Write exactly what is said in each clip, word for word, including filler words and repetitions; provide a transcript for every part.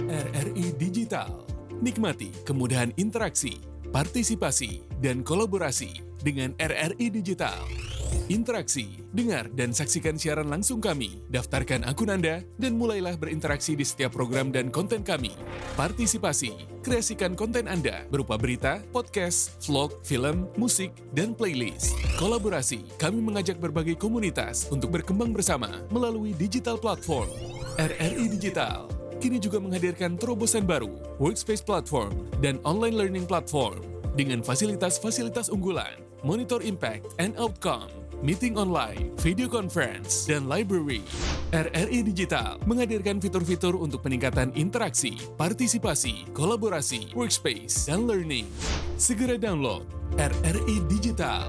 R R I Digital. Nikmati kemudahan interaksi, partisipasi, dan kolaborasi dengan R R I Digital. Interaksi, dengar dan saksikan siaran langsung kami, daftarkan akun Anda, dan mulailah berinteraksi di setiap program dan konten kami. Partisipasi, kreasikan konten Anda berupa berita, podcast, vlog, film, musik, dan playlist. Kolaborasi, kami mengajak berbagai komunitas untuk berkembang bersama melalui digital platform. R R I Digital kini juga menghadirkan terobosan baru, workspace platform, dan online learning platform dengan fasilitas-fasilitas unggulan, monitor impact and outcome, meeting online, video conference, dan library. R R I Digital menghadirkan fitur-fitur untuk peningkatan interaksi, partisipasi, kolaborasi, workspace, dan learning. Segera download R R I Digital.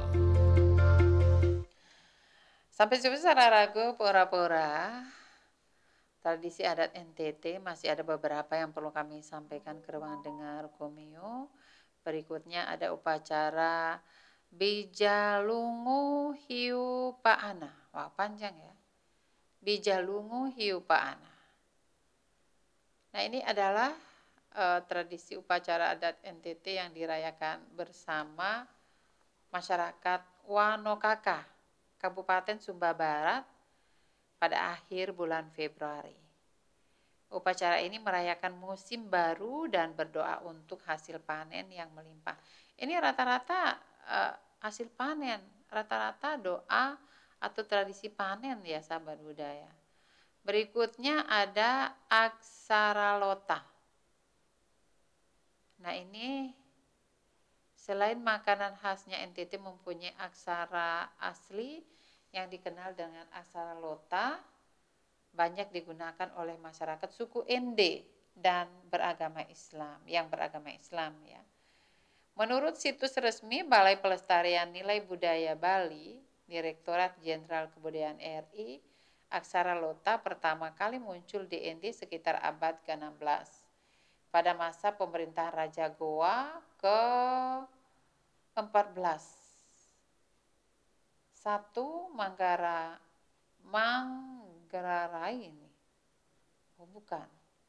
Sampai jumpa secara ragu pura-pura. Tradisi adat N T T masih ada beberapa yang perlu kami sampaikan ke ruang dengar Komio. Berikutnya ada upacara Bijalungu Hiu Paana. Wah, panjang ya. Bijalungu Hiu Paana. Nah, ini adalah uh, tradisi upacara adat N T T yang dirayakan bersama masyarakat Wanokaka, Kabupaten Sumba Barat, pada akhir bulan Februari. Upacara ini merayakan musim baru dan berdoa untuk hasil panen yang melimpah. Ini rata-rata uh, hasil panen, rata-rata doa atau tradisi panen ya sahabat budaya. Berikutnya ada aksara lota. Nah, ini selain makanan khasnya N T T mempunyai aksara asli yang dikenal dengan aksara lota, banyak digunakan oleh masyarakat suku Ende dan beragama Islam, yang beragama Islam ya. Menurut situs resmi Balai Pelestarian Nilai Budaya Bali, Direktorat Jenderal Kebudayaan R I, aksara lota pertama kali muncul di Ende sekitar abad ke enam belas pada masa pemerintahan Raja Goa ke empat belas. Satu Manggara Manggarai ini. Oh bukan.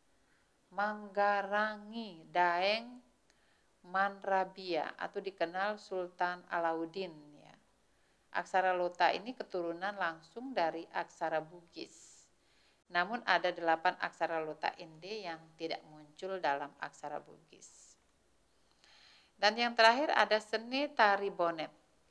Manggarangi Daeng Manrabia atau dikenal Sultan Alauddin ya. Aksara lota ini keturunan langsung dari aksara Bugis. Namun ada delapan aksara lota Ende yang tidak muncul dalam aksara Bugis. Dan yang terakhir ada seni tari bonet.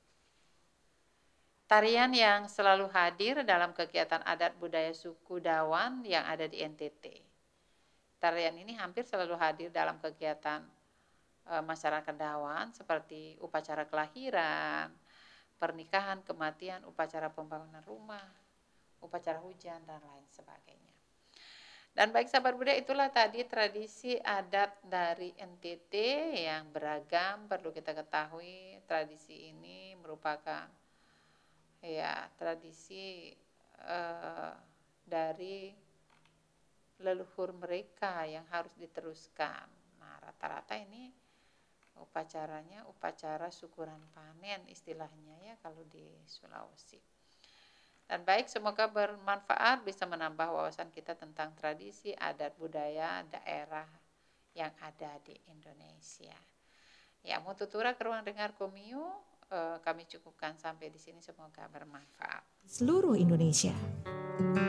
Tarian yang selalu hadir dalam kegiatan adat budaya suku Dawan yang ada di N T T. Tarian ini hampir selalu hadir dalam kegiatan e, masyarakat Dawan seperti upacara kelahiran, pernikahan, kematian, upacara pembangunan rumah, upacara hujan, dan lain sebagainya. Dan baik sahabat budaya, itulah tadi tradisi adat dari N T T yang beragam. Perlu kita ketahui tradisi ini merupakan ya tradisi uh, dari leluhur mereka yang harus diteruskan. Nah, rata-rata ini upacaranya upacara syukuran panen istilahnya ya kalau di Sulawesi. Dan baik, semoga bermanfaat, bisa menambah wawasan kita tentang tradisi adat budaya daerah yang ada di Indonesia. Ya, mau tutura ke ruang dengar Komio. Uh, kami cukupkan sampai di sini, semoga bermanfaat. Seluruh Indonesia.